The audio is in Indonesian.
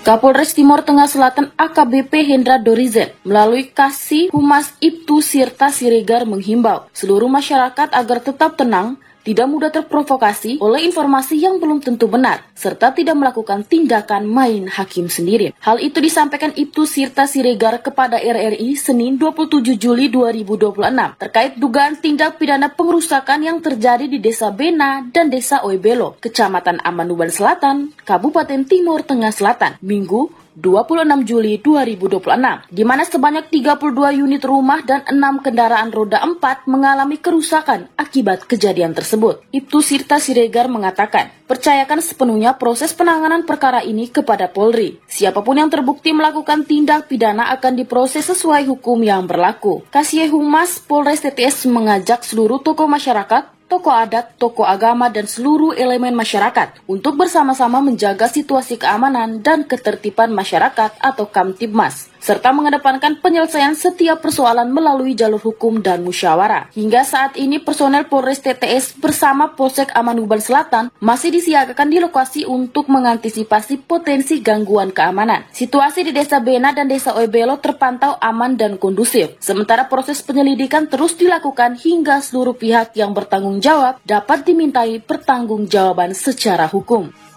Kapolres Timur Tengah Selatan AKBP Hendra Dorizen melalui Kasih Humas Ibtu Sirta Siregar menghimbau seluruh masyarakat agar tetap tenang, tidak mudah terprovokasi oleh informasi yang belum tentu benar, serta tidak melakukan tindakan main hakim sendiri. Hal itu disampaikan Ibtu Sirta Siregar kepada RRI Senin 27 Juli 2026 terkait dugaan tindak pidana pengerusakan yang terjadi di Desa Bena dan Desa Oebelo, Kecamatan Amanuban Selatan, Kabupaten Timur Tengah Selatan, Minggu 26 Juli 2026, di mana sebanyak 32 unit rumah dan 6 kendaraan roda 4 mengalami kerusakan akibat kejadian tersebut. Ibtu Sirta Siregar mengatakan, percayakan sepenuhnya proses penanganan perkara ini kepada Polri. Siapapun yang terbukti melakukan tindak pidana akan diproses sesuai hukum yang berlaku. Kasih Humas Polres TTS mengajak seluruh tokoh masyarakat, tokoh adat, tokoh agama, dan seluruh elemen masyarakat untuk bersama-sama menjaga situasi keamanan dan ketertiban masyarakat atau Kamtibmas, serta mengedepankan penyelesaian setiap persoalan melalui jalur hukum dan musyawarah. Hingga saat ini personel Polres TTS bersama Polsek Amanuban Selatan masih disiagakan di lokasi untuk mengantisipasi potensi gangguan keamanan. Situasi di Desa Bena dan Desa Oebelo terpantau aman dan kondusif, sementara proses penyelidikan terus dilakukan hingga seluruh pihak yang bertanggung jawab dapat dimintai pertanggungjawaban secara hukum.